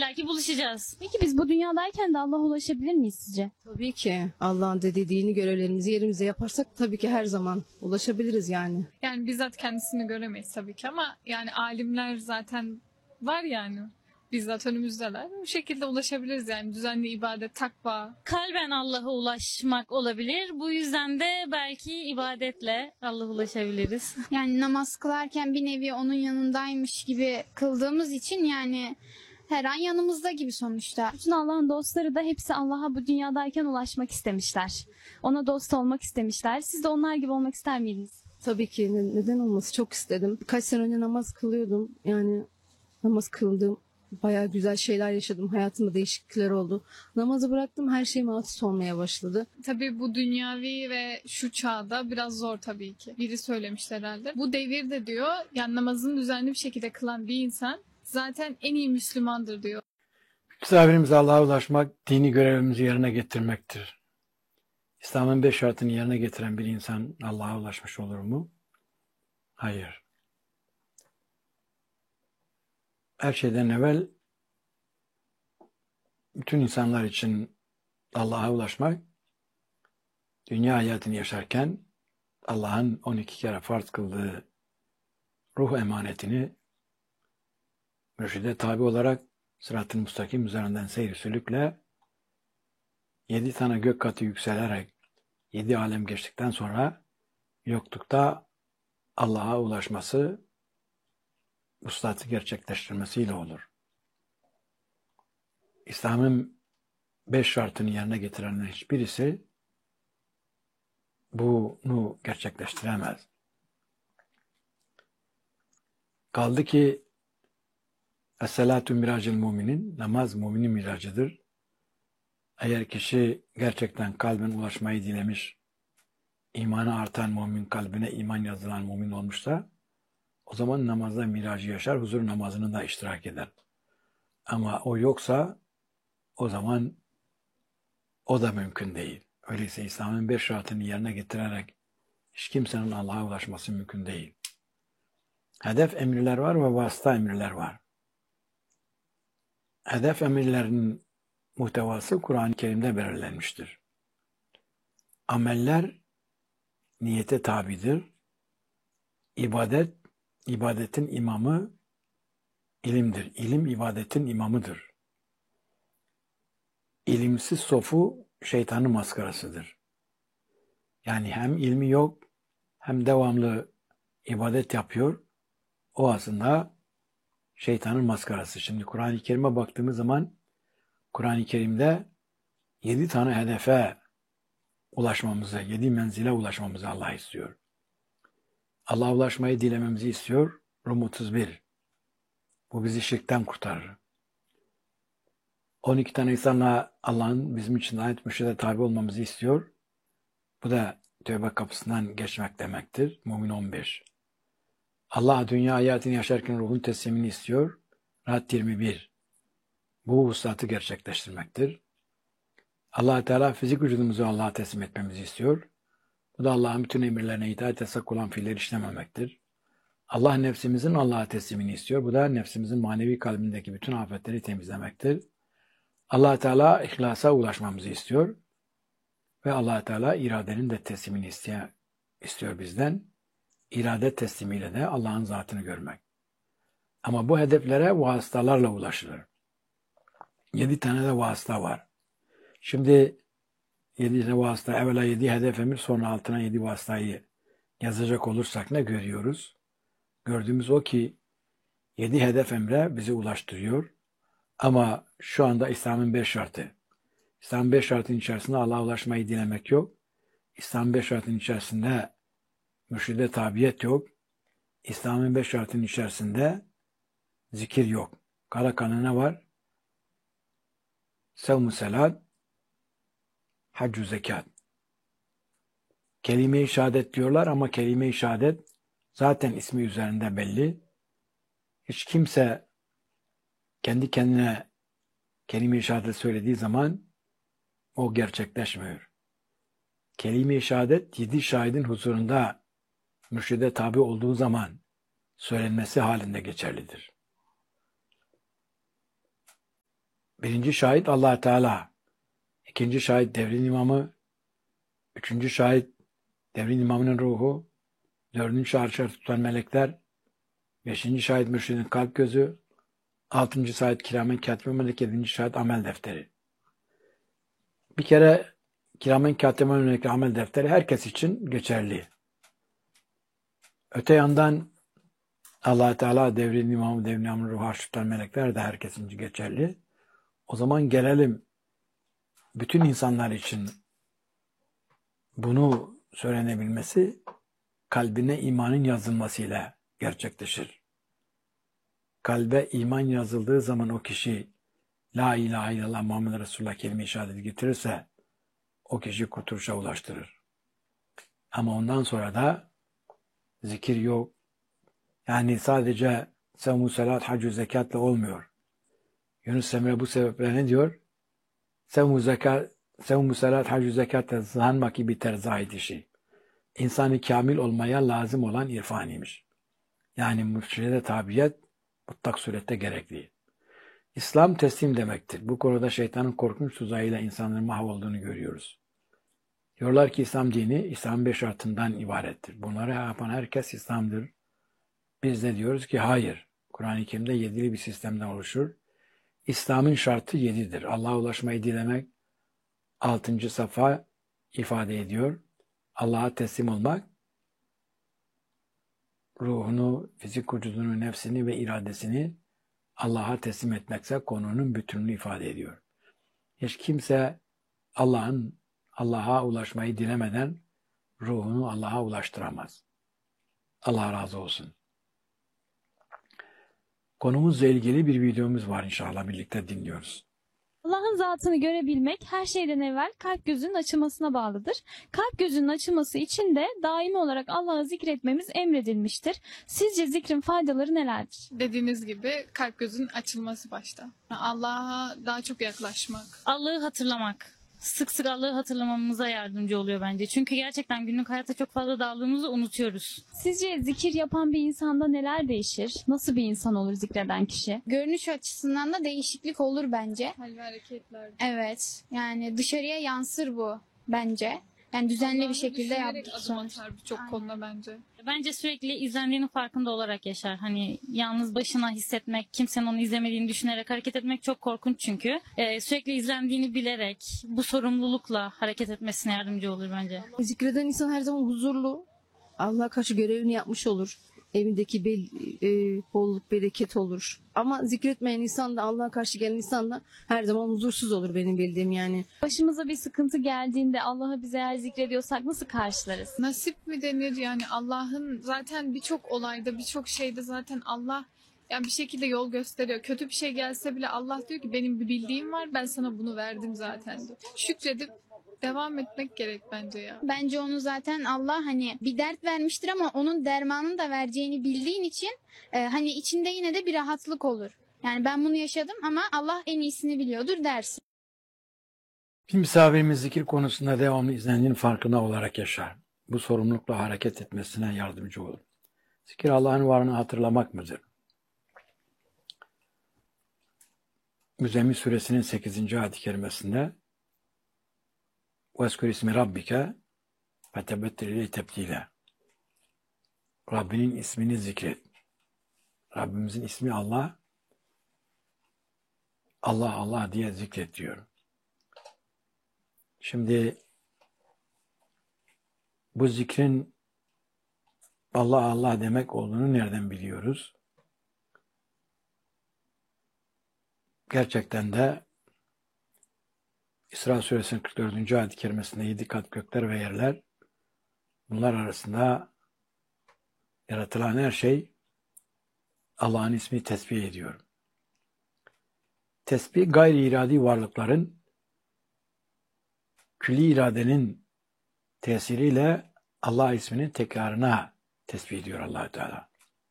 illaki buluşacağız. Peki biz bu dünyadayken de Allah'a ulaşabilir miyiz sizce? Tabii ki Allah'ın dediğini görevlerimizi yerimize yaparsak tabii ki her zaman ulaşabiliriz yani. Yani bizzat kendisini göremeyiz tabii ki ama yani alimler zaten var yani. Bizzat önümüzdeler. Bu şekilde ulaşabiliriz yani. Düzenli ibadet, takva. Kalben Allah'a ulaşmak olabilir. Bu yüzden de belki ibadetle Allah'a ulaşabiliriz. Yani namaz kılarken bir nevi onun yanındaymış gibi kıldığımız için yani her an yanımızda gibi sonuçta. Bütün Allah'ın dostları da hepsi Allah'a bu dünyadayken ulaşmak istemişler. Ona dost olmak istemişler. Siz de onlar gibi olmak ister miydiniz? Tabii ki neden olması çok istedim. Birkaç sene önce namaz kılıyordum. Yani namaz kıldım. Bayağı güzel şeyler yaşadım. Hayatımda değişiklikler oldu. Namazı bıraktım, her şeyim alt üst olmaya başladı. Tabii bu dünyavi ve şu çağda biraz zor tabii ki. Biri söylemişti herhalde. Bu devirde diyor yani namazını düzenli bir şekilde kılan bir insan zaten en iyi Müslümandır diyor. Misafirimize Allah'a ulaşmak, dini görevimizi yerine getirmektir. İslam'ın 5 şartını yerine getiren bir insan Allah'a ulaşmış olur mu? Hayır. Her şeyden evvel bütün insanlar için Allah'a ulaşmak, dünya hayatını yaşarken Allah'ın 12 kere farz kıldığı ruh emanetini mürşide tabi olarak sırat-ı müstakim üzerinden seyir sülükle 7 tane gök katı yükselerek 7 alem geçtikten sonra yoklukta Allah'a ulaşması, vuslatı gerçekleştirmesiyle olur. İslam'ın 5 şartını yerine getirenlerin hiçbirisi bunu gerçekleştiremez. Kaldı ki Es-salatu miracil müminin, namaz müminin miracıdır. Eğer kişi gerçekten kalben ulaşmayı dilemiş, imanı artan mümin, kalbine iman yazılan mümin olmuşsa, o zaman namazda miracı yaşar, huzur namazını da iştirak eder. Ama o yoksa, o zaman o da mümkün değil. Öyleyse İslam'ın 5 şartını yerine getirerek hiç kimsenin Allah'a ulaşması mümkün değil. Hedef emirler var ve vasıta emirler var. Hedef emirlerinin muhtevası Kur'an-ı Kerim'de belirlenmiştir. Ameller niyete tabidir. İbadetin imamı ilimdir. İlim ibadetin imamıdır. İlimsiz sofu şeytanın maskarasıdır. Yani hem ilmi yok hem devamlı ibadet yapıyor. O aslında şeytanın maskarası. Şimdi Kur'an-ı Kerim'e baktığımız zaman Kur'an-ı Kerim'de 7 tane hedefe ulaşmamızı, 7 menzile ulaşmamızı Allah istiyor. Allah'a ulaşmayı dilememizi istiyor. Rum 31. Bu bizi şirkten kurtarır. 12 tane insanla Allah'ın bizim için ayet mürşide tabi olmamızı istiyor. Bu da tövbe kapısından geçmek demektir. Mümin 15. Allah dünya hayatını yaşarken ruhun teslimini istiyor. Rahat 21. Bu vuslatı gerçekleştirmektir. Allah Teala fizik vücudumuzu Allah'a teslim etmemizi istiyor. Bu da Allah'ın bütün emirlerine itaat yasak olan fiiller işlememektir. Allah nefsimizin Allah'a teslimini istiyor. Bu da nefsimizin manevi kalbindeki bütün afetleri temizlemektir. Allah Teala ihlasa ulaşmamızı istiyor. Ve Allah Teala iradenin de teslimini istiyor bizden. İrade teslimiyle de Allah'ın zatını görmek. Ama bu hedeflere vasıtalarla ulaşılır. 7 tane de vasıta var. Şimdi 7 tane vasıta, evvela 7 hedef emir, sonra altına 7 vasıtayı yazacak olursak ne görüyoruz? Gördüğümüz o ki 7 hedef emre bizi ulaştırıyor. Ama şu anda İslam'ın 5 şartı. İslam'ın 5 şartının içerisinde Allah'a ulaşmayı dilemek yok. İslam'ın 5 şartının içerisinde mürşide tabiyet yok. İslam'ın 5 şartının içerisinde zikir yok. Kara kanı ne var? Sevm-ü selat, hac-ü zekat. Kelime-i şehadet diyorlar ama kelime-i şehadet zaten ismi üzerinde belli. Hiç kimse kendi kendine kelime-i şehadet söylediği zaman o gerçekleşmiyor. Kelime-i şehadet 7 şahidin huzurunda mürşide tabi olduğu zaman söylenmesi halinde geçerlidir. Birinci şahit Allah Teala. İkinci şahit devrin imamı. Üçüncü şahit devrin imamının ruhu. Dördüncü şahit tutan melekler. Beşinci şahit mürşidin kalp gözü. Altıncı şahit kiramen katibe melek. Yedinci şahit amel defteri. Bir kere kiramen katibe melek amel defteri herkes için geçerli. Öte yandan Allah Teala devrin imamı, devrin imamının ruhu, arş tutan melekler de herkesin için geçerli. O zaman gelelim bütün insanlar için bunu söylenebilmesi kalbine imanın yazılmasıyla gerçekleşir. Kalbe iman yazıldığı zaman o kişi La ilahe illallah Muhammed Resulullah kelime-i şehadeti getirirse o kişi kurtuluşa ulaştırır. Ama ondan sonra da zikir yok. Yani sadece sevmu salat, hac, zekatla olmuyor. Yunus Emre bu sebeple ne diyor? Sevmu salat, hac, zekatla zanma ki biter zahid işi. İnsanı kamil olmaya lazım olan irfaniymiş. Yani mürşide tabiyet mutlak surette gerekli. İslam teslim demektir. Bu konuda şeytanın korkunç tuzağıyla insanların mahvolduğunu görüyoruz. Diyorlar ki İslam dini, İslam 5 şartından ibarettir. Bunları yapan herkes İslam'dır. Biz de diyoruz ki hayır. Kur'an-ı Kerim'de 7'li bir sistemden oluşur. İslam'ın şartı 7'dir. Allah'a ulaşmayı dilemek 6. safa ifade ediyor. Allah'a teslim olmak, ruhunu, fizik vücudunu, nefsini ve iradesini Allah'a teslim etmekse konunun bütününü ifade ediyor. Hiç kimse Allah'a ulaşmayı dilemeden ruhunu Allah'a ulaştıramaz. Allah razı olsun. Konumuzla ilgili bir videomuz var inşallah birlikte dinliyoruz. Allah'ın zatını görebilmek her şeyden evvel kalp gözünün açılmasına bağlıdır. Kalp gözünün açılması için de daimi olarak Allah'ı zikretmemiz emredilmiştir. Sizce zikrin faydaları nelerdir? Dediğiniz gibi kalp gözünün açılması başta. Allah'a daha çok yaklaşmak. Allah'ı hatırlamak. Sık sık Allah'ı hatırlamamıza yardımcı oluyor bence. Çünkü gerçekten günlük hayatta çok fazla daldığımızı unutuyoruz. Sizce zikir yapan bir insanda neler değişir? Nasıl bir insan olur zikreden kişi? Görünüş açısından da değişiklik olur bence. Hal ve hareketler. Evet. Yani dışarıya yansır bu bence. Yani düzenli bir şekilde yaptık adım sonuçta. atar birçok Aynen. konuda bence. Bence sürekli izlendiğinin farkında olarak yaşar. Hani yalnız başına hissetmek, kimsenin onu izlemediğini düşünerek hareket etmek çok korkunç çünkü. Sürekli izlendiğini bilerek, bu sorumlulukla hareket etmesine yardımcı olur bence. Zikreden insan her zaman huzurlu. Allah'a karşı görevini yapmış olur. Evindeki bolluk, bereket olur. Ama zikretmeyen insan da Allah'a karşı gelen insan da her zaman huzursuz olur benim bildiğim yani. Başımıza bir sıkıntı geldiğinde Allah'ı biz eğer zikrediyorsak nasıl karşılarız? Nasip mi denir yani Allah'ın zaten birçok olayda birçok şeyde zaten Allah yani bir şekilde yol gösteriyor. Kötü bir şey gelse bile Allah diyor ki benim bir bildiğim var ben sana bunu verdim zaten diyor. Şükredip devam etmek gerek bence ya. Bence onu zaten Allah hani bir dert vermiştir ama onun dermanını da vereceğini bildiğin için hani içinde yine de bir rahatlık olur. Yani ben bunu yaşadım ama Allah en iyisini biliyordur dersin. Bir misafirimiz zikir konusunda devamlı izlendiğinin farkına olarak yaşar. Bu sorumlulukla hareket etmesine yardımcı olur. Zikir Allah'ın varlığını hatırlamak mıdır? Müzzemmil suresinin 8. ayet-i kerimesinde وَاذْكُرْ اسْمِ رَبِّكَ فَتَبَتِّلْ اِلَيْهِ تَبْتِيلًا Rabbinin ismini zikret. Rabbimizin ismi Allah. Allah Allah diye zikret diyor. Şimdi bu zikrin Allah Allah demek olduğunu nereden biliyoruz? Gerçekten de İsra suresinin 44. ayet-i kerimesinde 7 kat gökler ve yerler, bunlar arasında yaratılan her şey Allah'ın ismi tesbih ediyor. Tesbih gayri iradi varlıkların külli iradenin tesiriyle Allah isminin tekrarına tesbih ediyor Allah-u Teala.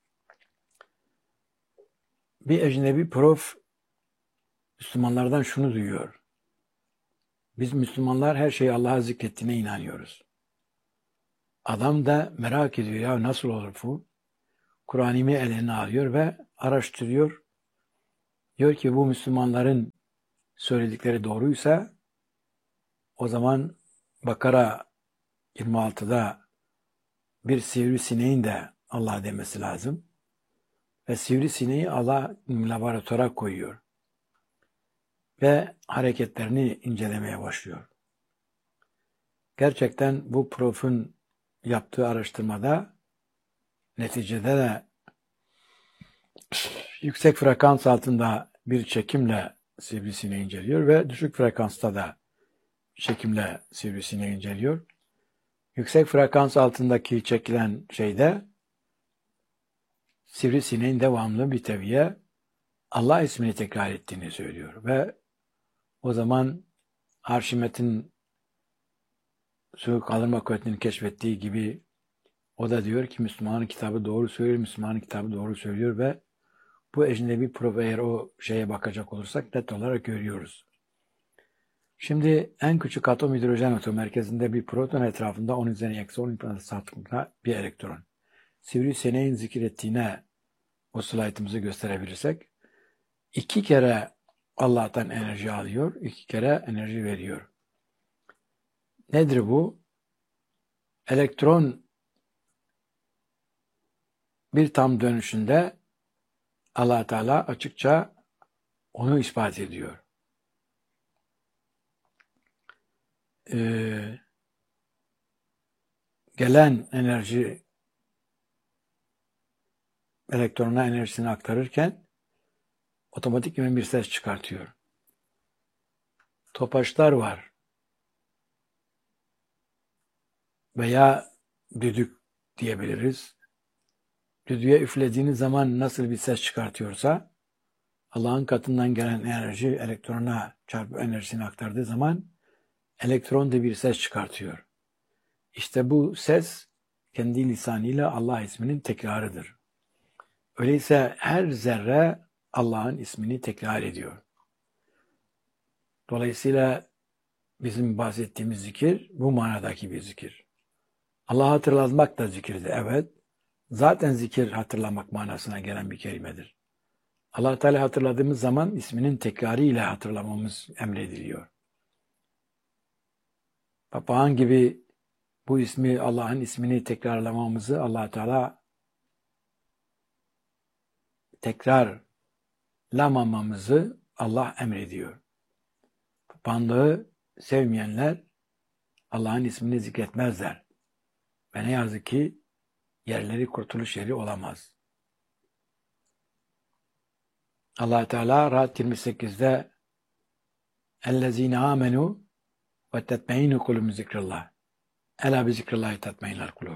Bir ecnebi prof Müslümanlardan şunu duyuyor. Biz Müslümanlar her şeyi Allah'a zikrettiğine inanıyoruz. Adam da merak ediyor ya nasıl olur bu? Kur'an-ı eline alıyor ve araştırıyor. Diyor ki bu Müslümanların söyledikleri doğruysa o zaman Bakara 26'da bir sivrisineğin de Allah demesi lazım. Ve sivrisineği Allah laboratuvara koyuyor. Ve hareketlerini incelemeye başlıyor. Gerçekten bu profun yaptığı araştırmada neticede de yüksek frekans altında bir çekimle sivrisineği inceliyor ve düşük frekansta da çekimle sivrisineği inceliyor. Yüksek frekans altındaki çekilen şeyde sivrisineğin devamlı bir teviye Allah ismini tekrar ettiğini söylüyor. Ve o zaman Arşimet'in su kaldırma kuvvetini keşfettiği gibi o da diyor ki Müslümanın kitabı doğru söylüyor, Müslümanın kitabı doğru söylüyor ve bu ecnebi prof eğer o şeye bakacak olursak net olarak görüyoruz. Şimdi en küçük atom hidrojen atomu merkezinde bir proton etrafında 10 üzeri eksi 10 santimde bir elektron. Sivrisineğin zikrettiğine o slaytımızı gösterebilirsek 2 kere Allah'tan enerji alıyor, 2 kere enerji veriyor. Nedir bu? Elektron bir tam dönüşünde Allah Teala açıkça onu ispat ediyor. Gelen enerji elektrona enerjisini aktarırken otomatik bir ses çıkartıyor. Topaçlar var. Veya düdük diyebiliriz. Düdüğe üflediğiniz zaman nasıl bir ses çıkartıyorsa Allah'ın katından gelen enerji elektrona çarpı enerjisini aktardığı zaman elektron da bir ses çıkartıyor. İşte bu ses kendi lisanıyla Allah isminin tekrarıdır. Öyleyse her zerre Allah'ın ismini tekrar ediyor. Dolayısıyla bizim bahsettiğimiz zikir bu manadaki bir zikir. Allah'ı hatırlamak da zikirdir. Evet, zaten zikir hatırlamak manasına gelen bir kelimedir. Allah Teala hatırladığımız zaman isminin tekrarı ile hatırlamamız emrediliyor. Papağan gibi bu ismi Allah'ın ismini tekrarlamamızı Allah Teala tekrarlamamamızı Allah emrediyor. Papağanlığı sevmeyenler Allah'ın ismini zikretmezler. Ve ne yazık ki yerleri kurtuluş yeri olamaz. Allah Teala Ra'd 28'de "Ellezîne âmenû ve tetmeînû kulûbûhum zikrillah. Elâ bi zikrillâhi tetmeînul kulûb."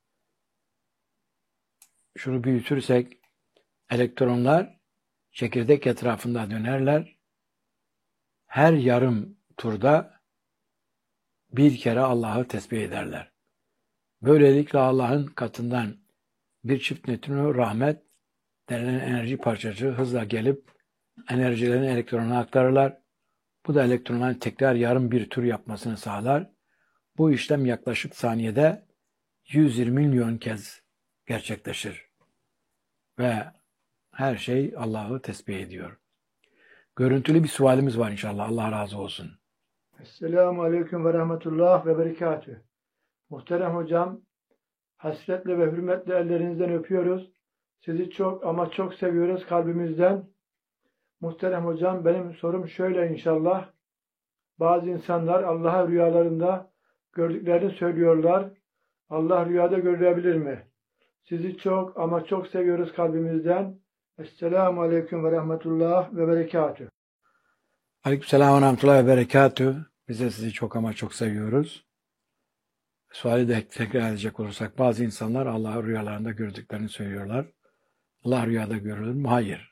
Şunu büyütürsek elektronlar çekirdek etrafında dönerler. Her yarım turda bir kere Allah'ı tesbih ederler. Böylelikle Allah'ın katından bir çift nötrino rahmet denilen enerji parçacığı hızla gelip enerjilerini elektrona aktarırlar. Bu da elektronların tekrar yarım bir tur yapmasını sağlar. Bu işlem yaklaşık saniyede 120 milyon kez gerçekleşir. Ve her şey Allah'ı tesbih ediyor. Görüntülü bir sualimiz var inşallah. Allah razı olsun. Esselamu Aleyküm ve Rahmetullah ve Berekatüh. Muhterem hocam, hasretle ve hürmetle ellerinizden öpüyoruz. Sizi çok ama çok seviyoruz kalbimizden. Muhterem hocam, benim sorum şöyle inşallah. Bazı insanlar Allah'a rüyalarında gördüklerini söylüyorlar. Allah rüyada görülebilir mi? Sizi çok ama çok seviyoruz kalbimizden. Esselamu Aleyküm ve Rahmetullah ve Berekatüh. Aleykümselam ve rahmetullahi ve berekatüh. Biz de sizi çok ama çok seviyoruz. Suali de tekrar edecek olursak bazı insanlar Allah'ı rüyalarında gördüklerini söylüyorlar. Allah rüyada görülür mü? Hayır.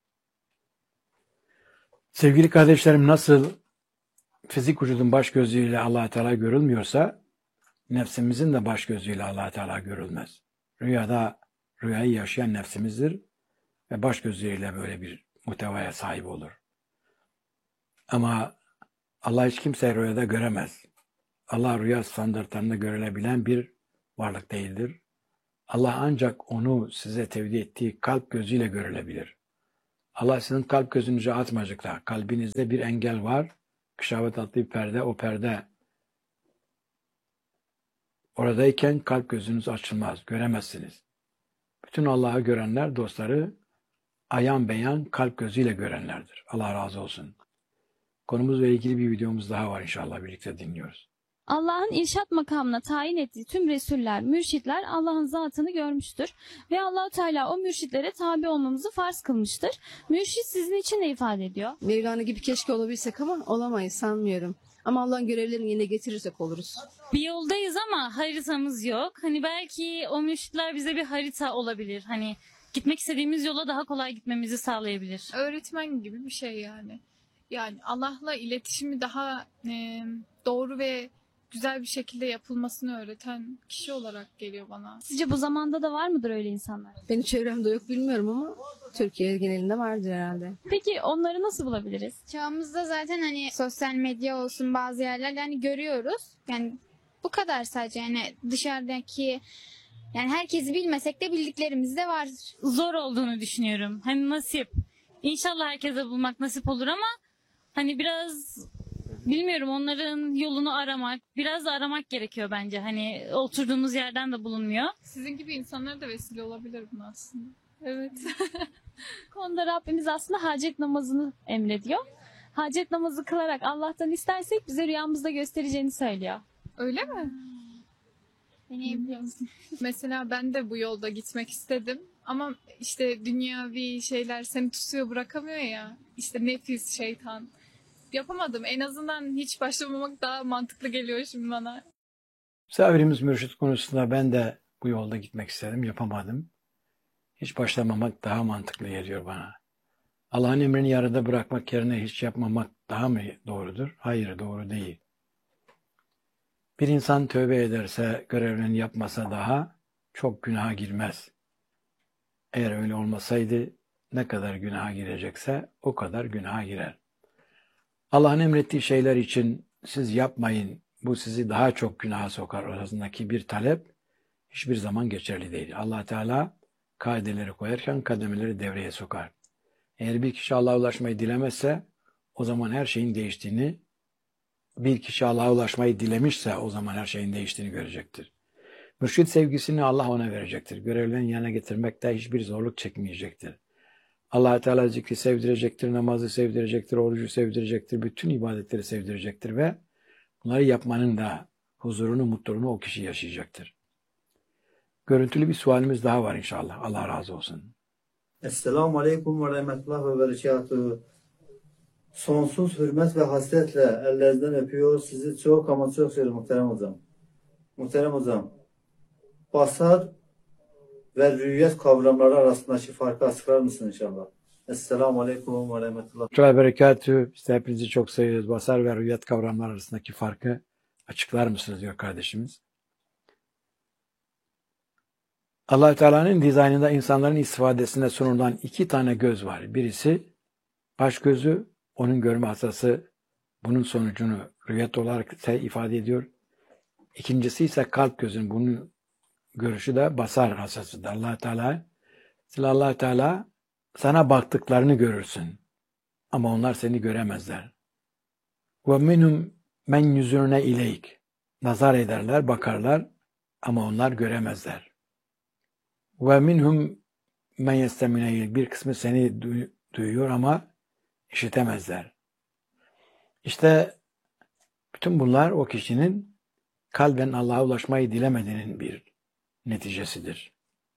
Sevgili kardeşlerim, nasıl fizik vücudun baş gözüyle Allah Teala görülmüyorsa nefsimizin de baş gözüyle Allah Teala görülmez. Rüyada rüyayı yaşayan nefsimizdir ve baş gözüyle böyle bir muhtevaya sahip olur. Ama Allah hiç kimseyi rüyada göremez. Allah rüya standartlarında görülebilen bir varlık değildir. Allah ancak onu size tevdi ettiği kalp gözüyle görülebilir. Allah sizin kalp gözünüzü atmayacaklar. Kalbinizde bir engel var. Kışavet adlı bir perde. O perde oradayken kalp gözünüz açılmaz. Göremezsiniz. Bütün Allah'ı görenler dostları ayan beyan kalp gözüyle görenlerdir. Allah razı olsun. Konumuzla ilgili bir videomuz daha var inşallah birlikte dinliyoruz. Allah'ın irşat makamına tayin ettiği tüm resuller, mürşitler Allah'ın zatını görmüştür. Ve Allah-u Teala o mürşitlere tabi olmamızı farz kılmıştır. Mürşit sizin için ne ifade ediyor? Mevlana gibi keşke olabilsek ama olamayız sanmıyorum. Ama Allah'ın görevlerini yerine getirirsek oluruz. Bir yoldayız ama haritamız yok. Hani belki o mürşitler bize bir harita olabilir. Hani gitmek istediğimiz yola daha kolay gitmemizi sağlayabilir. Öğretmen gibi bir şey yani. Yani Allah'la iletişimi daha doğru ve güzel bir şekilde yapılmasını öğreten kişi olarak geliyor bana. Sizce bu zamanda da var mıdır öyle insanlar? Benim çevremde yok bilmiyorum ama Türkiye genelinde vardır herhalde. Peki onları nasıl bulabiliriz? Çağımızda zaten hani sosyal medya olsun bazı yerlerde hani görüyoruz. Yani bu kadar sadece yani dışarıdaki yani herkesi bilmesek de bildiklerimiz de vardır. Zor olduğunu düşünüyorum. Hani nasip. İnşallah herkese bulmak nasip olur ama hani biraz bilmiyorum onların yolunu aramak, biraz da aramak gerekiyor bence. Hani oturduğumuz yerden de bulunmuyor. Sizin gibi insanlara da vesile olabilir buna aslında. Evet. Bu konuda Rabbimiz aslında hacet namazını emrediyor. Hacet namazı kılarak Allah'tan istersek bize rüyamızda göstereceğini söylüyor. Öyle mi? Deneyebiliyor musun? Mesela ben de bu yolda gitmek istedim. Ama işte dünyavi şeyler seni tutuyor bırakamıyor ya. İşte nefis, şeytan. Yapamadım. En azından hiç başlamamak daha mantıklı geliyor şimdi bana. Misafirimiz mürşit konusunda ben de bu yolda gitmek istedim, yapamadım. Hiç başlamamak daha mantıklı geliyor bana. Allah'ın emrini yarıda bırakmak yerine hiç yapmamak daha mı doğrudur? Hayır, doğru değil. Bir insan tövbe ederse, görevlerini yapmasa daha çok günaha girmez. Eğer öyle olmasaydı ne kadar günaha girecekse o kadar günaha girer. Allah'ın emrettiği şeyler için siz yapmayın, bu sizi daha çok günaha sokar arasındaki bir talep hiçbir zaman geçerli değil. Allah Teala kaideleri koyarken kademeleri devreye sokar. Eğer bir kişi Allah'a ulaşmayı dilemezse o zaman her şeyin değiştiğini, bir kişi Allah'a ulaşmayı dilemişse o zaman her şeyin değiştiğini görecektir. Mürşid sevgisini Allah ona verecektir. Görevlerini yerine getirmekte hiçbir zorluk çekmeyecektir. Allah Teala zikri sevdirecektir, namazı sevdirecektir, orucu sevdirecektir, bütün ibadetleri sevdirecektir ve bunları yapmanın da huzurunu, mutluluğunu o kişi yaşayacaktır. Görüntülü bir sualimiz daha var inşallah. Allah razı olsun. Esselamu Aleyküm ve Rahmetullah ve Berekatuhu. Sonsuz hürmet ve hasretle ellerinizden öpüyor. Sizi çok ama çok seviyorum muhterem hocam. Muhterem hocam, basar ve rüyet kavramları arasındaki farkı açıklar mısın inşallah? Esselamu Aleyküm ve Rahmetullah. Rahmetullah berekatü. Biz de hepinizi çok seviyoruz. Basar ve rüyet kavramlar arasındaki farkı açıklar mısınız diyor kardeşimiz. Allah Teala'nın dizaynında insanların istifadesine sunulan iki tane göz var. Birisi baş gözü, onun görme hasası, bunun sonucunu rüyet olarak ifade ediyor. İkincisi ise kalp gözünün, bunun görüşü de basar hasasıdır. Allah Teala sana baktıklarını görürsün ama onlar seni göremezler. Ve minhum men yuzurne ileyk. Nazar ederler, bakarlar ama onlar göremezler. Ve minhum men yestemine ileyk. Bir kısmı seni duyuyor ama işitemezler. İşte bütün bunlar o kişinin kalben Allah'a ulaşmayı dilemediğinin bir neticesidir.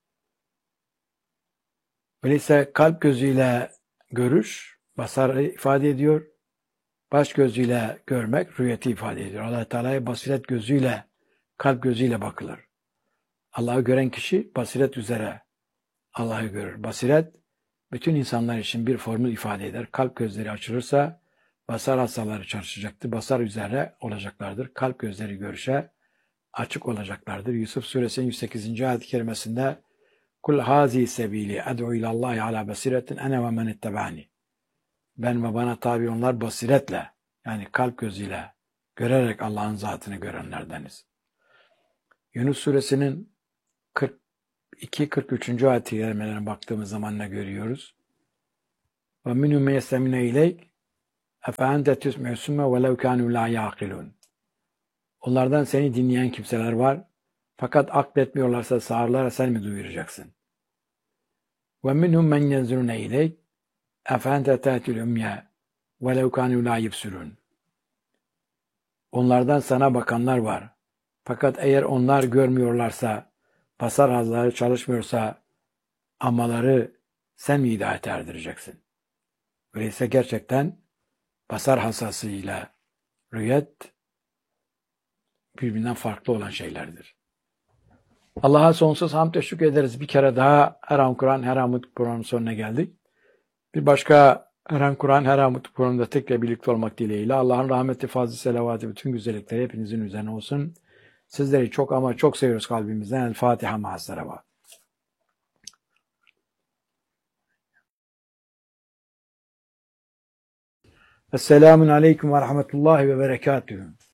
Öyleyse kalp gözüyle görüş, basarı ifade ediyor. Baş gözüyle görmek, rüyeti ifade ediyor. Allah Teala'ya basiret gözüyle, kalp gözüyle bakılır. Allah'ı gören kişi basiret üzere Allah'ı görür. Basiret, bütün insanlar için bir formül ifade eder. Kalp gözleri açılırsa, basar hastaları çalışacaktır. Basar üzere olacaklardır. Kalp gözleri görüşe açık olacaklardır. Yusuf Suresinin 108. ayet-i kerimesinde Kul hazi sebili ed'u ilallahi ala basiretin ene ve men ittebani. Ben ve bana tabi onlar basiretle, yani kalp gözüyle görerek Allah'ın zatını görenlerdeniz. Yunus Suresinin 42-43. ayet-i kerimelerine baktığımız zaman ne görüyoruz? Ve minhum men yestemine ileyk efe ente tüsmi'u sümme velev kânû lâ yâkilûn. Onlardan seni dinleyen kimseler var. Fakat akletmiyorlarsa sağırlara sen mi duyuracaksın? Ve minhum men yenzurune ileyk efe ente te'til ümye velev kânû lâ yibsirûn. Onlardan sana bakanlar var. Fakat eğer onlar görmüyorlarsa, basar hazları çalışmıyorsa, amaları sen mi hidayete erdireceksin? Öyleyse gerçekten basar hassasıyla rüyet birbirinden farklı olan şeylerdir. Allah'a sonsuz hamd ve şükür ederiz. Bir kere daha Her An Kur'an, Her An Mutlu programının sonuna geldik. Bir başka Her An Kur'an, Her An Mutlu programında tekrar birlikte olmak dileğiyle Allah'ın rahmeti, fazlı, selavatı, bütün güzellikleri hepinizin üzerine olsun. Sizleri çok ama çok seviyoruz kalbimizden. El Fatiha ma'as-salavat. Esselamun aleyküm ve rahmetullahi ve berekatühü.